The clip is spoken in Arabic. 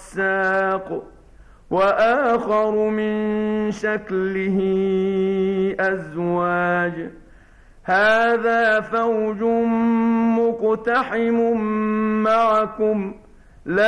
الساق وآخر من شكله أزواج هذا فوج مقتحم معكم